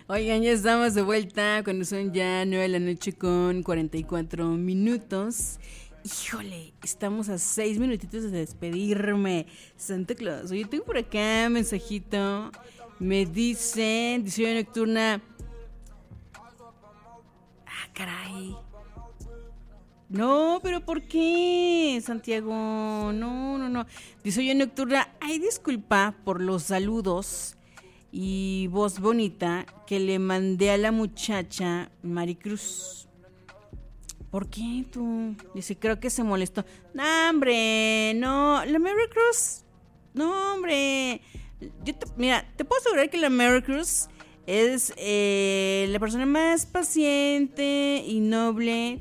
Oigan, ya estamos de vuelta cuando son ya 9 de la noche con 44 minutos. Híjole, estamos a 6 minutitos de despedirme. Santa Claus, oye, tengo por acá un mensajito. Me dicen, dice nocturna. Ah, caray. No, pero ¿por qué, Santiago? No. Dice yo nocturna, ay, disculpa por los saludos y voz bonita que le mandé a la muchacha Maricruz. ¿Por qué tú? Dice, creo que se molestó. No, hombre, no, la Maricruz. No, hombre. Mira, te puedo asegurar que la Maricruz es la persona más paciente y noble.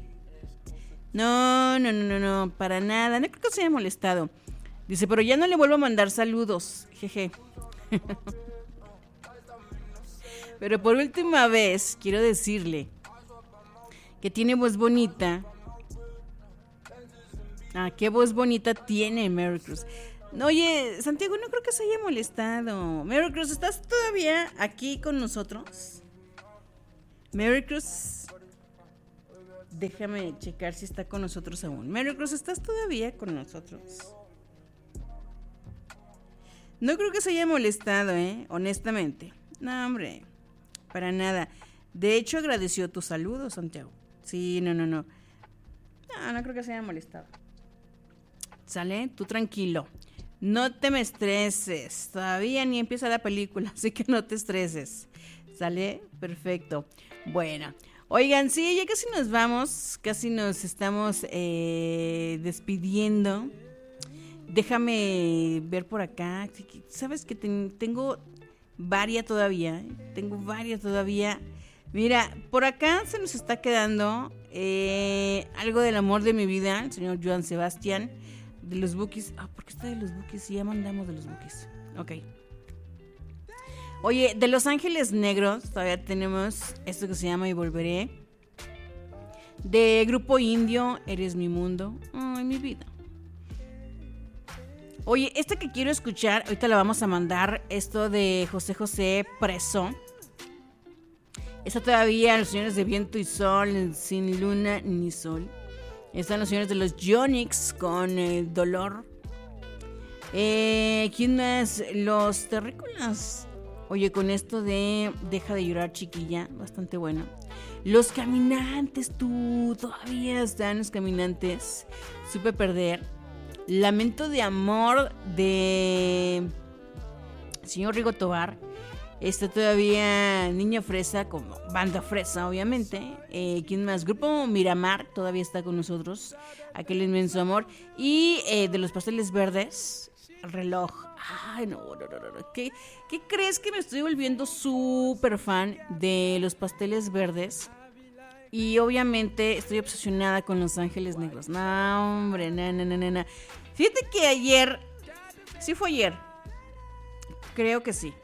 No, para nada. No creo que se haya molestado. Dice, pero ya no le vuelvo a mandar saludos. Jeje. Pero por última vez, quiero decirle que tiene voz bonita. Ah, qué voz bonita tiene Mary Cruz. No, oye, Santiago, no creo que se haya molestado. Mary Cruz, ¿estás todavía aquí con nosotros? Mary Cruz. Déjame checar si está con nosotros aún. Mary Cruz, ¿estás todavía con nosotros? No creo que se haya molestado, honestamente. No, hombre, para nada. De hecho, agradeció tus saludos, Santiago. Sí, no. No creo que se haya molestado. ¿Sale? Tú tranquilo. No te me estreses. Todavía ni empieza la película, así que no te estreses. ¿Sale? Perfecto. Bueno. Oigan, sí, ya casi nos vamos, casi nos estamos despidiendo. Déjame ver por acá. Sabes que tengo varias todavía. Mira, por acá se nos está quedando algo del amor de mi vida, el señor Joan Sebastián, de los Bukis. ¿Por qué está de los Bukis? Sí, ya mandamos de los Bukis. Ok. Oye, de Los Ángeles Negros todavía tenemos esto que se llama Y Volveré. De Grupo Indio, Eres mi mundo. Ay, mi vida. Oye, esta que quiero escuchar, ahorita la vamos a mandar, esto de José José, Preso. Está todavía Los Señores de Viento y Sol, Sin Luna ni Sol. Están Los Señores de los Yonix con Dolor. ¿Quién más? Los Terrícolas. Oye, con esto de Deja de llorar, chiquilla, bastante bueno. Los Caminantes, todavía están Los Caminantes. Supe perder. Lamento de amor de señor Rigo Tobar. Está todavía Niña Fresa, como banda fresa, obviamente. ¿Quién más? Grupo Miramar todavía está con nosotros. Aquel inmenso amor. Y de Los Pasteles Verdes, Reloj. Ay, no. ¿Qué crees que me estoy volviendo súper fan de Los Pasteles Verdes? Y obviamente estoy obsesionada con Los Ángeles Negros. No, hombre, no. Fíjate que ayer, sí fue ayer, creo que sí,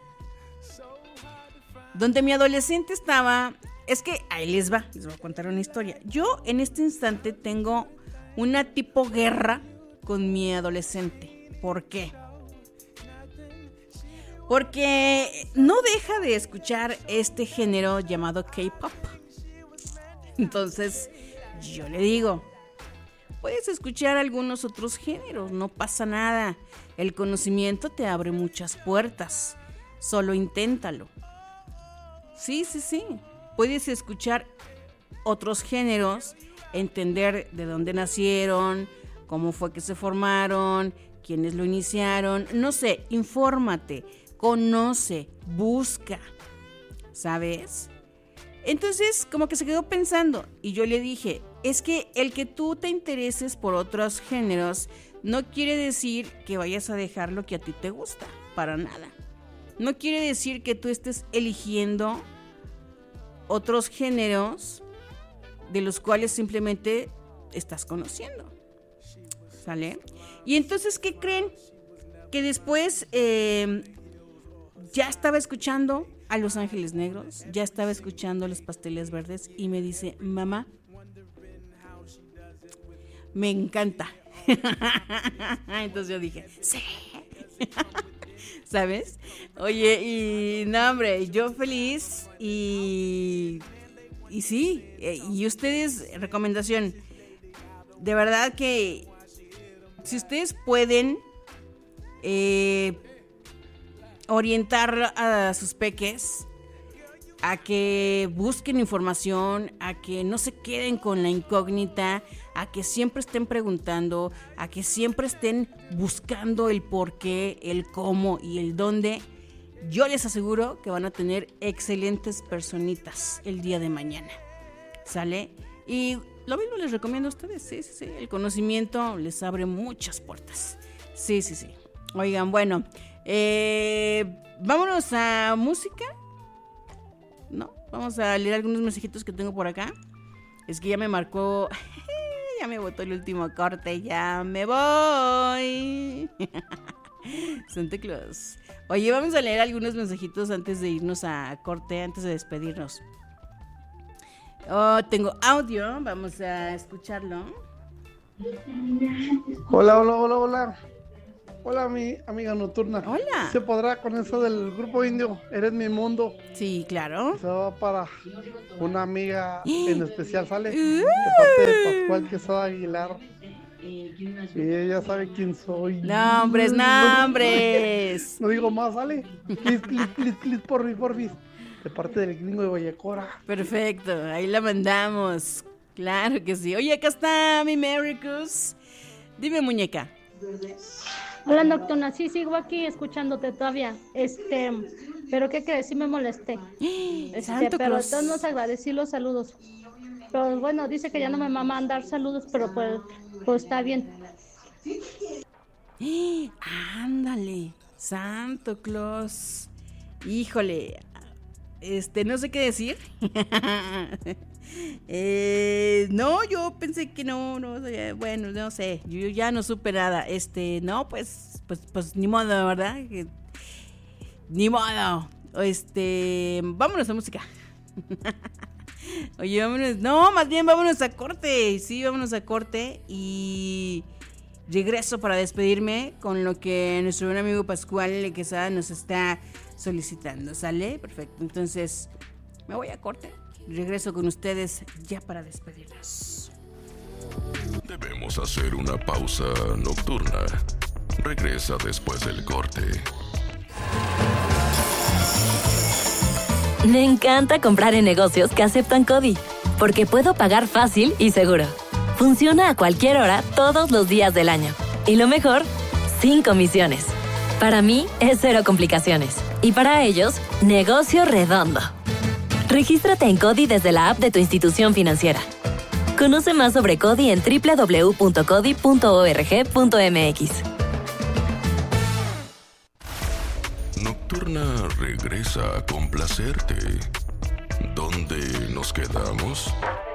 donde mi adolescente estaba, es que ahí les voy a contar una historia. Yo en este instante tengo una tipo guerra con mi adolescente. ¿Por qué? Porque no deja de escuchar este género llamado K-pop. Entonces, yo le digo, puedes escuchar algunos otros géneros, no pasa nada. El conocimiento te abre muchas puertas. Solo inténtalo. Sí. Puedes escuchar otros géneros, entender de dónde nacieron, cómo fue que se formaron, quiénes lo iniciaron. No sé, infórmate, conoce, busca, ¿sabes? Entonces, como que se quedó pensando y yo le dije, es que el que tú te intereses por otros géneros no quiere decir que vayas a dejar lo que a ti te gusta, para nada. No quiere decir que tú estés eligiendo otros géneros de los cuales simplemente estás conociendo, ¿sale? Y entonces, ¿qué creen? Que después ya estaba escuchando a Los Ángeles Negros, ya estaba escuchando a Los Pasteles Verdes y me dice, mamá, me encanta. Entonces yo dije, sí. ¿Sabes? Oye, y no, hombre, yo feliz y sí, y ustedes, recomendación, de verdad que si ustedes pueden orientar a sus peques a que busquen información, a que no se queden con la incógnita, a que siempre estén preguntando, a que siempre estén buscando el por qué, el cómo y el dónde, yo les aseguro que van a tener excelentes personitas el día de mañana. ¿Sale? Y lo mismo les recomiendo a ustedes, sí. El conocimiento les abre muchas puertas. Sí. Oigan, bueno, vámonos a música. No, vamos a leer algunos mensajitos que tengo por acá. Es que ya me marcó, ya me botó el último corte, ya me voy. Santa Claus. Oye, vamos a leer algunos mensajitos antes de irnos a corte, antes de despedirnos. Tengo audio, vamos a escucharlo. Hola. Hola, mi amiga nocturna. Hola. ¿Se podrá con eso del grupo indio? Eres mi mundo. Sí, claro. Se va para una amiga en especial, ¿sale? De parte de Pascual Quesada Aguilar. Y ella sabe quién soy. Nombres. No digo más, ¿sale? Please, porfis. De parte del gringo de Guayacora. Perfecto, ahí la mandamos. Claro que sí. Oye, acá está mi Maricruz. Dime, muñeca. Hola, nocturna, sí, sigo aquí escuchándote todavía. Pero ¿qué crees? Sí me molesté. Pero a todos nos agradecí los saludos. Pero bueno, dice que ya no me va a mandar saludos, pero pues está bien. Ándale, Santo Claus. Híjole, no sé qué decir. No, yo pensé que no, bueno, no sé, yo ya no supe nada. No, pues ni modo, ¿verdad? Ni modo. Vámonos a música. Oye, vámonos, no, más bien vámonos a corte. Sí, vámonos a corte y regreso para despedirme con lo que nuestro buen amigo Pascual Quesada nos está solicitando. ¿Sale? Perfecto. Entonces, me voy a corte. Regreso con ustedes ya para despedirnos. Debemos hacer una pausa nocturna. Regresa después del corte. Me encanta comprar en negocios que aceptan CODI, porque puedo pagar fácil y seguro. Funciona a cualquier hora, todos los días del año. Y lo mejor, sin comisiones. Para mí, es cero complicaciones. Y para ellos, negocio redondo. Regístrate en CODI desde la app de tu institución financiera. Conoce más sobre CODI en www.codi.org.mx. Nocturna regresa a complacerte. ¿Dónde nos quedamos?